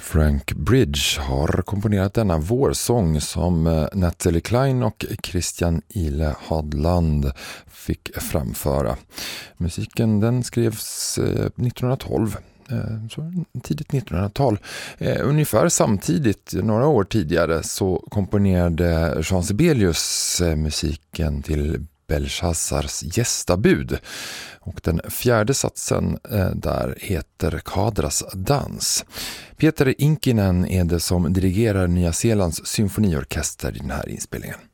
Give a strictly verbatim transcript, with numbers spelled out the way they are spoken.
Frank Bridge har komponerat denna vårsång som Natalie Klein och Christian Ile Hadland fick framföra. Musiken den skrevs nittonhundratolv. Så tidigt nittonhundratal. Eh, ungefär samtidigt, några år tidigare, så komponerade Jean Sibelius eh, musiken till Belshazzars gästabud. Och den fjärde satsen eh, där heter Kadras dans. Peter Inkinen är det som dirigerar Nya Zeelands symfoniorkester i den här inspelningen.